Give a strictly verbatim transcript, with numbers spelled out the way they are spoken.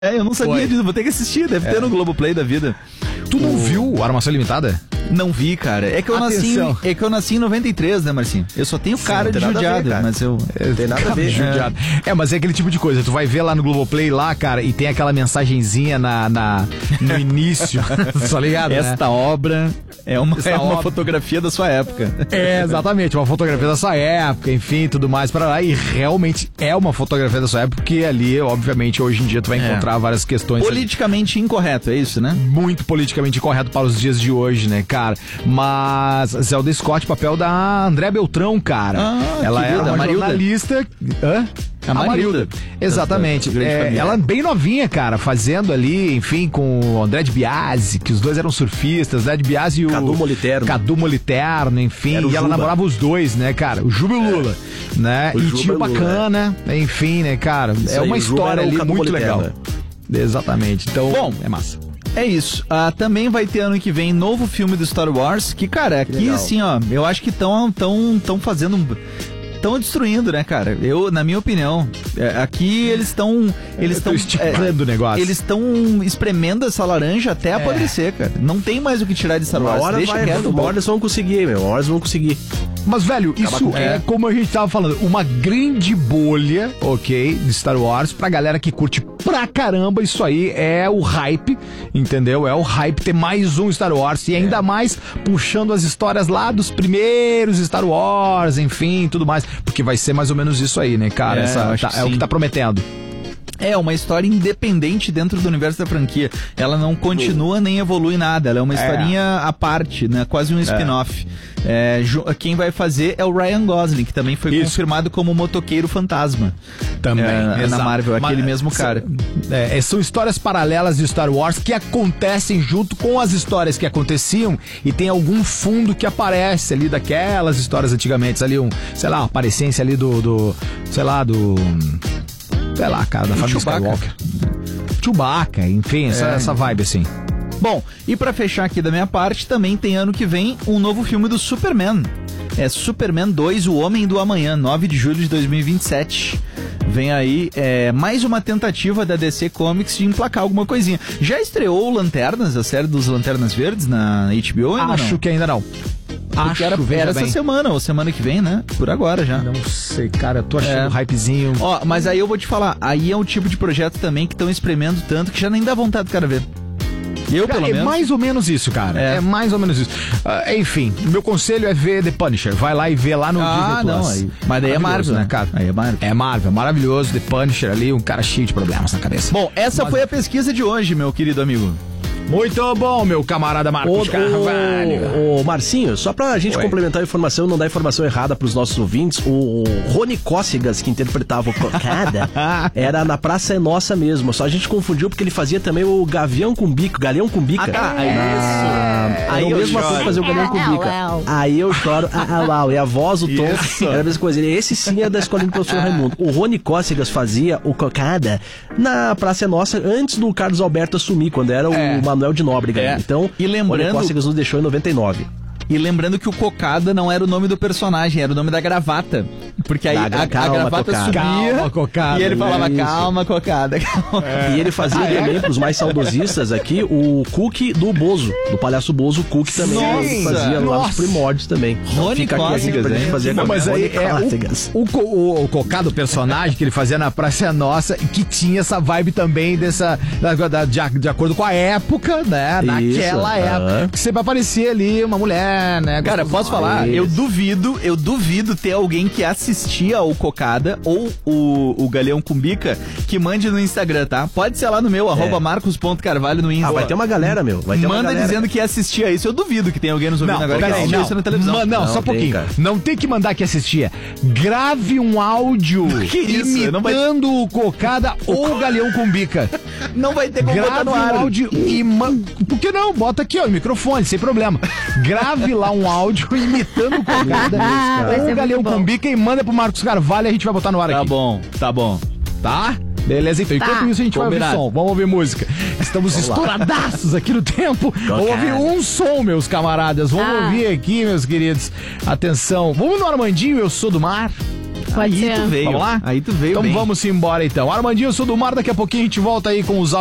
É, eu não sabia Foi. disso, vou ter que assistir, deve é. ter no Globoplay da vida. Tu não o... viu Armação Ilimitada? Não vi, cara. É que eu nasci, é que eu nasci em noventa e três, né, Marcinho? Eu só tenho cara Sim, de judiado, ver, mas eu... Não tem nada a ver. Judiado. É. é, mas é aquele tipo de coisa. Tu vai ver lá no Globoplay, lá, cara, e tem aquela mensagenzinha na, na, no início, tá ligado, Esta né? obra é uma, é uma obra... fotografia da sua época. É, exatamente. Uma fotografia da sua época, enfim, tudo mais pra lá. E realmente é uma fotografia da sua época, porque ali, obviamente, hoje em dia tu vai encontrar é. várias questões... Politicamente ali. incorreto, é isso, né? Muito politicamente incorreto para os dias de hoje, né, cara? Mas Zelda Scott, papel da André Beltrão, cara. Ah, ela é uma Marilda. jornalista. Hã? A Marilda. Exatamente. É, ela bem novinha, cara, fazendo ali, enfim, com o André de Biasi, que os dois eram surfistas, André de Biasi e o Cadu Moliterno. Cadu Moliterno, enfim. E ela namorava os dois, né, cara? O Juba e o Lula, é. né? O e tio bacana, é. enfim, né, cara? Isso é uma aí, história ali muito Moliterno, legal. Né? Exatamente. Então, bom, é massa. É isso. Uh, também vai ter ano que vem novo filme do Star Wars, que, cara, aqui, assim, ó, eu acho que estão tão, tão fazendo... Estão destruindo, né, cara? Eu, na minha opinião, é, aqui eles estão... Eles estão esticando o negócio. Eles estão espremendo essa laranja até é. apodrecer, cara. Não tem mais o que tirar de Star Wars. Uma hora Deixa vai, quieto. Uma hora eles vão conseguir, meu. Uma hora eles vão conseguir. Mas, velho, Acaba isso é, é como a gente tava falando, uma grande bolha, ok, de Star Wars, pra galera que curte pra caramba. Isso aí é o hype, entendeu? É o hype ter mais um Star Wars e ainda é. mais puxando as histórias lá dos primeiros Star Wars, enfim, tudo mais. Porque vai ser mais ou menos isso aí, né, cara? É, Essa, tá, é o que tá prometendo. É uma história independente dentro do universo da franquia. Ela não continua nem evolui nada. Ela é uma historinha é. à parte, né? Quase um spin-off. É, quem vai fazer é o Ryan Gosling, que também foi Isso. confirmado como motoqueiro fantasma. Também. É, na Marvel, aquele Mas, mesmo cara. É, são histórias paralelas de Star Wars que acontecem junto com as histórias que aconteciam e tem algum fundo que aparece ali daquelas histórias antigamente. Ali um, sei lá, uma aparência ali do, do sei lá, do... sei lá, cara, da família Skywalker. Chewbacca, enfim, essa, é. essa vibe assim. Bom, e pra fechar aqui da minha parte, também tem ano que vem um novo filme do Superman. É Superman dois, O Homem do Amanhã, nove de julho de dois mil e vinte e sete. Vem aí é, mais uma tentativa da D C Comics de emplacar alguma coisinha. Já estreou Lanternas, a série dos Lanternas Verdes na H B O? Ainda Acho não? que ainda não. Acho, era, era essa semana, ou semana que vem, né? Por agora já. Não sei, cara, eu tô achando é. hypezinho. Ó, mas aí eu vou te falar, aí é um tipo de projeto também que estão espremendo tanto que já nem dá vontade do cara ver. Eu, cara, pelo é menos. mais ou menos isso, cara. É, é mais ou menos isso. Uh, enfim, meu conselho é ver The Punisher. Vai lá e vê lá no ah, Disney Plus. Não, aí. Mas daí é Marvel, né, cara? Aí é Marvel. É Marvel, maravilhoso. The Punisher ali, um cara cheio de problemas na cabeça. Bom, essa mas... foi a pesquisa de hoje, meu querido amigo. Muito bom, meu camarada Marcos ô, Carvalho. Ô, Marcinho, só pra gente Oi. complementar a informação, não dar informação errada pros nossos ouvintes, o, o Rony Cócegas, que interpretava o Cocada, era na Praça é Nossa mesmo, só a gente confundiu porque ele fazia também o Gavião com Bico, Galeão com Bica. Ah, tá, é isso. Aí era o mesmo ator fazer o Galeão com Bica. Aí eu choro, ah, ah, ah, e a voz, o tom, isso. era a mesma coisa. Esse sim é da escola do professor Raimundo. O Rony Cócegas fazia o Cocada na Praça é Nossa antes do Carlos Alberto assumir, quando era é. o Manuel de Nóbrega. É. Então, e lembrando, o Cócegas nos deixou em noventa e nove. E lembrando que o Cocada não era o nome do personagem, era o nome da gravata. Porque aí a, calma, a gravata cocada. subia calma, cocada, e ele falava, isso. calma, Cocada. Calma. É. E ele fazia ah, também, é? pros mais saudosistas aqui, o Cookie do Bozo, do Palhaço Bozo, o Cookie também. Nossa, ele fazia nossa. lá nos primórdios também. Rony Cócegas, pra gente fazer não, mas aí é o, o, o, o Cocada, o personagem que ele fazia na Praça Nossa, e que tinha essa vibe também dessa, da, da, de, de acordo com a época, né? Isso. Naquela época. Que sempre aparecia ali uma mulher, né? Cara, posso falar? Eu duvido, eu duvido ter alguém que assistia ao Cocada ou o, o Galeão com Bica que mande no Instagram, tá? Pode ser lá no meu, é. arroba marcos.carvalho no Insta. Ah, vai ter uma galera, meu. Vai ter Manda uma galera. dizendo que assistia isso. Eu duvido que tenha alguém nos ouvindo não, agora que assistia não, isso na televisão. Não, não, não só um pouquinho. Tem, não tem que mandar que assistia. Grave um áudio que isso? imitando vai... o Cocada ou o Galeão com Bica. Não vai ter como Grave botar no ar. um áudio e... Man... Por que não? Bota aqui, ó, o microfone, sem problema. Grave lá um áudio imitando o Cocada ou o Galeão com Bica e manda pro Marcos Carvalho e a gente vai botar no ar tá aqui. Tá bom, tá bom. Tá? Beleza, então. Tá. Enquanto isso a gente Combinado. vai ouvir som. Vamos ouvir música. Estamos Vamos estouradaços lá. aqui no tempo. Cocada. Vamos ouvir um som, meus camaradas. Vamos ah. ouvir aqui, meus queridos. Atenção. Vamos no Armandinho, Eu Sou do Mar. Pode aí ser. tu veio. Vamos lá? Aí tu veio Então bem. vamos embora então. Armandinho, eu sou do Mar, daqui a pouquinho a gente volta aí com os áudios